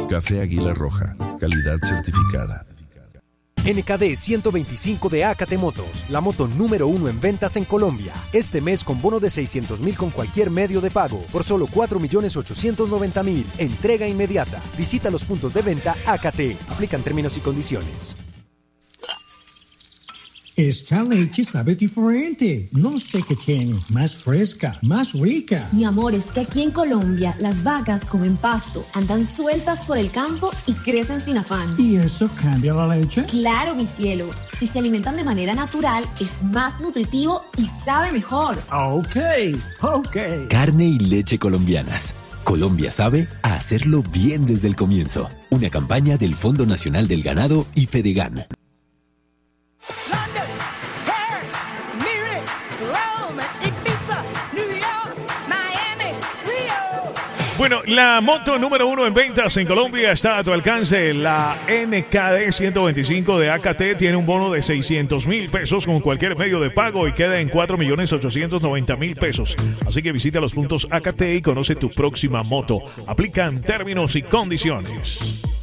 Café Águila Roja, calidad certificada. NKD 125 de AKT Motos, la moto número 1 en ventas en Colombia. Este mes con bono de 600,000 con cualquier medio de pago, por solo 4,890,000. Entrega inmediata. Visita los puntos de venta AKT. Aplican términos y condiciones. Esta leche sabe diferente. No sé qué tiene. Más fresca, más rica. Mi amor, es que aquí en Colombia las vacas comen pasto, andan sueltas por el campo y crecen sin afán. ¿Y eso cambia la leche? Claro, mi cielo. Si se alimentan de manera natural, es más nutritivo y sabe mejor. Ok. Carne y leche colombianas. Colombia sabe a hacerlo bien desde el comienzo. Una campaña del Fondo Nacional del Ganado y Fedegan. Bueno, la moto número 1 en ventas en Colombia está a tu alcance. La NKD 125 de AKT tiene un bono de 600,000 pesos con cualquier medio de pago y queda en 4,890,000 pesos. Así que visita los puntos AKT y conoce tu próxima moto. Aplican términos y condiciones.